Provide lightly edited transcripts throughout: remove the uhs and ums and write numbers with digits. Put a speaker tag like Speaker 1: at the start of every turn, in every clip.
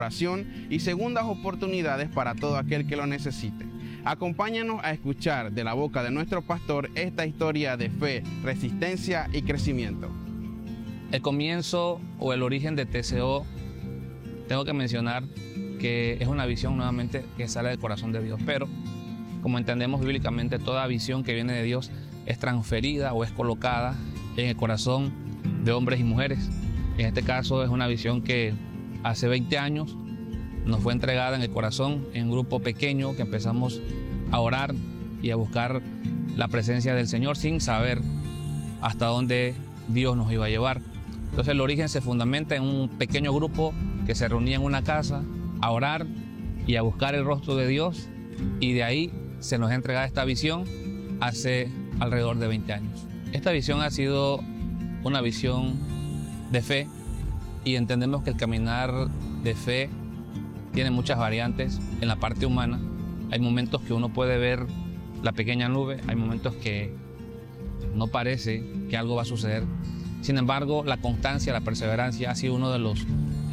Speaker 1: oración y segundas oportunidades para todo aquel que lo necesite. Acompáñanos a escuchar de la boca de nuestro pastor esta historia de fe, resistencia y crecimiento.
Speaker 2: El comienzo o el origen de TCO, tengo que mencionar que es una visión nuevamente que sale del corazón de Dios, pero como entendemos bíblicamente, toda visión que viene de Dios es transferida o es colocada en el corazón de hombres y mujeres. En este caso es una visión que hace 20 años nos fue entregada en el corazón, en un grupo pequeño que empezamos a orar y a buscar la presencia del Señor sin saber hasta dónde Dios nos iba a llevar. Entonces el origen se fundamenta en un pequeño grupo que se reunía en una casa a orar y a buscar el rostro de Dios, y de ahí se nos ha entregado esta visión hace alrededor de 20 años. Esta visión ha sido una visión de fe, y entendemos que el caminar de fe tiene muchas variantes en la parte humana. Hay momentos que uno puede ver la pequeña nube, hay momentos que no parece que algo va a suceder. Sin embargo, la constancia, la perseverancia ha sido uno de los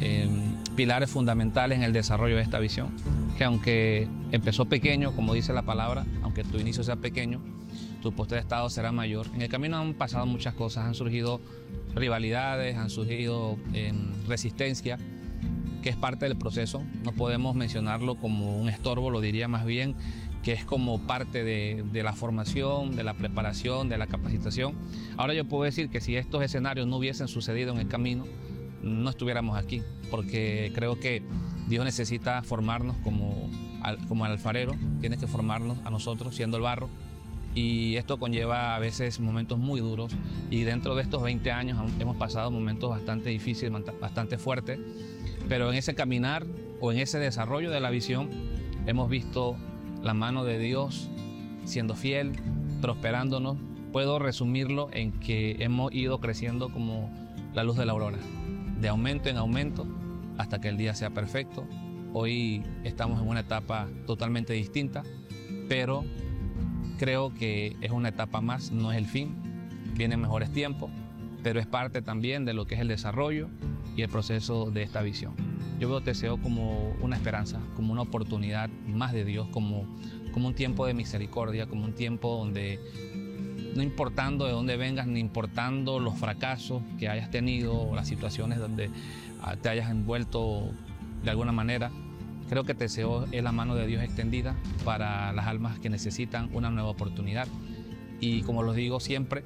Speaker 2: pilares fundamentales en el desarrollo de esta visión, que aunque empezó pequeño, como dice la palabra, aunque tu inicio sea pequeño, tu puesto de estado será mayor. En el camino han pasado muchas cosas, han surgido rivalidades, han surgido resistencia, que es parte del proceso. No podemos mencionarlo como un estorbo, lo diría más bien que es como parte de la formación, de la preparación, de la capacitación. Ahora yo puedo decir que si estos escenarios no hubiesen sucedido en el camino, no estuviéramos aquí, porque creo que Dios necesita formarnos como el alfarero, tiene que formarnos a nosotros siendo el barro, y esto conlleva a veces momentos muy duros, y dentro de estos 20 años hemos pasado momentos bastante difíciles, bastante fuertes, pero en ese caminar o en ese desarrollo de la visión hemos visto la mano de Dios siendo fiel, prosperándonos. Puedo resumirlo en que hemos ido creciendo como la luz de la aurora, de aumento en aumento hasta que el día sea perfecto. Hoy estamos en una etapa totalmente distinta, pero creo que es una etapa más, no es el fin. Vienen mejores tiempos, pero es parte también de lo que es el desarrollo y el proceso de esta visión. Yo veo TCO como una esperanza, como una oportunidad más de Dios, como un tiempo de misericordia, como un tiempo donde, no importando de dónde vengas, ni importando los fracasos que hayas tenido o las situaciones donde te hayas envuelto de alguna manera, creo que TCO es la mano de Dios extendida para las almas que necesitan una nueva oportunidad. Y como lo digo siempre,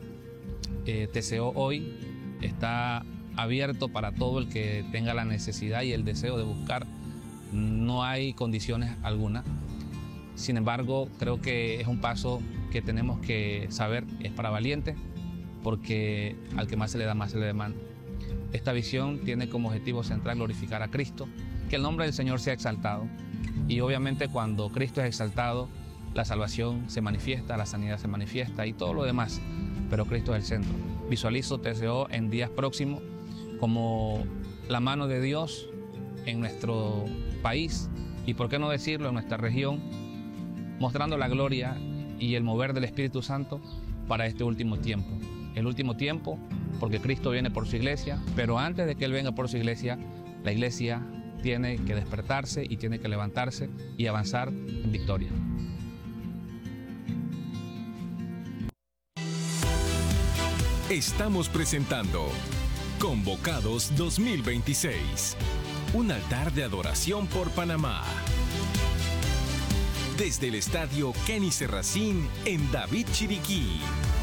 Speaker 2: TCO hoy está abierto para todo el que tenga la necesidad y el deseo de buscar. No hay condiciones alguna. Sin embargo, creo que es un paso que tenemos que saber es para valientes, porque al que más se le da, más se le demanda. Esta visión tiene como objetivo central glorificar a Cristo, que el nombre del Señor sea exaltado, y obviamente cuando Cristo es exaltado, la salvación se manifiesta, la sanidad se manifiesta y todo lo demás, pero Cristo es el centro. Visualizo TCO en días próximos como la mano de Dios en nuestro país, y por qué no decirlo, en nuestra región, mostrando la gloria y el mover del Espíritu Santo para este último tiempo. El último tiempo porque Cristo viene por su iglesia, pero antes de que Él venga por su iglesia, la iglesia tiene que despertarse y tiene que levantarse y avanzar en victoria.
Speaker 3: Estamos presentando Convocados 2026, un altar de adoración por Panamá. Desde el estadio Kenny Serracín en David Chiriquí.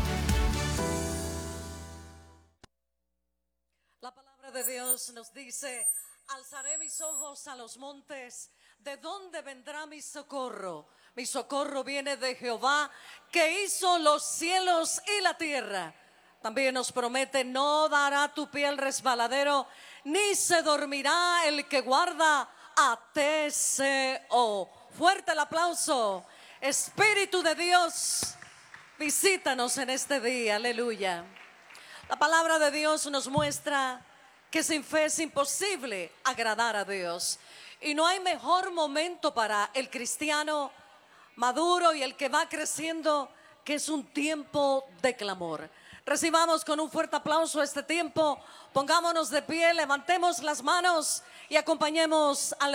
Speaker 4: La palabra de Dios nos dice: alzaré mis ojos a los montes, ¿de dónde vendrá mi socorro? Mi socorro viene de Jehová, que hizo los cielos y la tierra. También nos promete: no dará tu pie al resbaladero, ni se dormirá el que guarda a TCO. Fuerte el aplauso. Espíritu de Dios, visítanos en este día, aleluya. La palabra de Dios nos muestra que sin fe es imposible agradar a Dios, y no hay mejor momento para el cristiano maduro y el que va creciendo, que es un tiempo de clamor. Recibamos con un fuerte aplauso este tiempo, pongámonos de pie, levantemos las manos y acompañemos al